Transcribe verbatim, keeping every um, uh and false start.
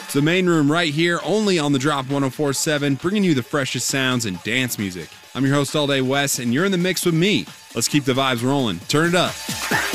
It's the main room right here, only on the Drop one oh four point seven, bringing you the freshest sounds and dance music. I'm your host all day, Wes, and you're in the mix with me. Let's keep the vibes rolling. Turn it up.